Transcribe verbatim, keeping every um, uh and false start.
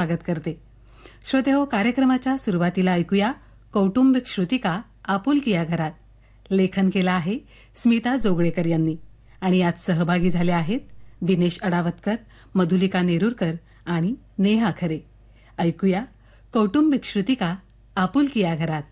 स्वागत करते. श्रोतेहो, कार्यक्रमाच्या सुरुवातीला ऐकूया कौटुंबिक श्रुतिका आपुलकी या घरात. लेखन केलं आहे स्मिता जोगळेकर यांनी आणि यात सहभागी झाले आहेत दिनेश अडावतकर, मधुलिका नेरुरकर आणि नेहा खरे. ऐकूया कौटुंबिक श्रुतिका आपुलकी या घरात.